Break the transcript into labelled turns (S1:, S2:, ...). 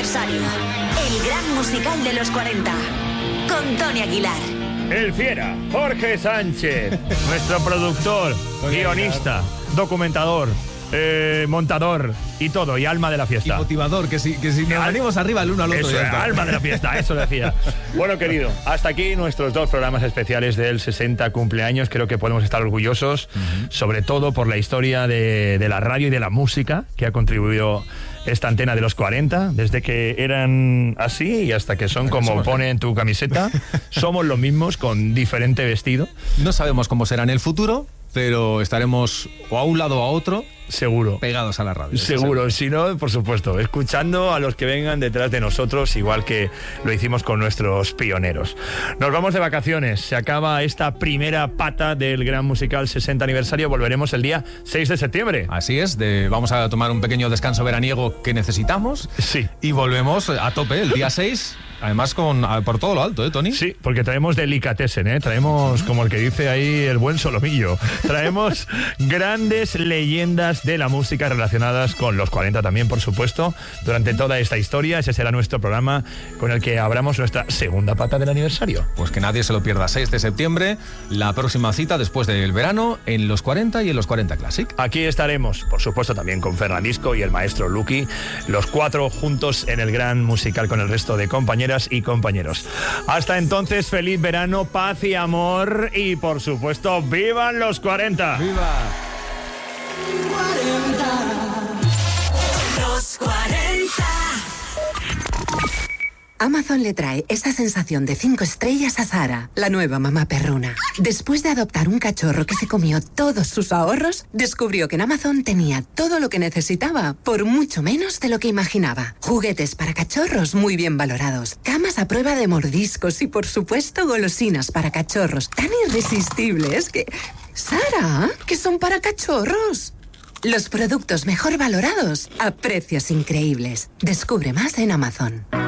S1: aniversario. El gran musical de los 40. Con Tony Aguilar.
S2: El Fiera, Jorge Sánchez, nuestro productor, guionista, documentador, montador y todo, y alma de la fiesta.
S3: Y motivador, que si nos venimos arriba el uno al otro.
S2: Eso es, alma de la fiesta, eso decía. Bueno, querido, hasta aquí nuestros 2 programas especiales del 60 cumpleaños. Creo que podemos estar orgullosos, sobre todo por la historia de la radio y de la música que ha contribuido esta antena de los 40, desde que eran así y hasta que son como pone en tu camiseta. Somos los mismos con diferente vestido.
S3: No sabemos cómo será en el futuro, pero estaremos o a un lado o a otro,
S2: seguro,
S3: pegados a la radio.
S2: Seguro, si no, por supuesto, escuchando a los que vengan detrás de nosotros, igual que lo hicimos con nuestros pioneros. Nos vamos de vacaciones, se acaba esta primera pata del Gran Musical 60 aniversario, volveremos el día 6 de septiembre.
S3: Así es, vamos a tomar un pequeño descanso veraniego que necesitamos.
S2: Sí.
S3: Y volvemos a tope el día 6. Además por todo lo alto, Tony.
S2: Sí, porque traemos delicatessen, traemos, como el que dice ahí, el buen solomillo. Traemos grandes leyendas de la música relacionadas con los 40 también, por supuesto, durante toda esta historia. Ese será nuestro programa con el que abramos nuestra segunda pata del aniversario.
S3: Pues que nadie se lo pierda, 6 de septiembre, la próxima cita después del verano en los 40 y en los 40 Classic.
S2: Aquí estaremos, por supuesto, también con Fernandisco y el maestro Luqui, los 4 juntos en el Gran Musical con el resto de compañeros y compañeros. Hasta entonces, feliz verano, paz y amor y, por supuesto, ¡vivan los 40!
S3: ¡Viva!
S1: 40. Los 40.
S4: Amazon le trae esa sensación de 5 estrellas a Sara, la nueva mamá perruna. Después de adoptar un cachorro que se comió todos sus ahorros, descubrió que en Amazon tenía todo lo que necesitaba, por mucho menos de lo que imaginaba. Juguetes para cachorros muy bien valorados, camas a prueba de mordiscos y, por supuesto, golosinas para cachorros tan irresistibles que... ¡Sara! ¿Qué son para cachorros? Los productos mejor valorados a precios increíbles. Descubre más en Amazon.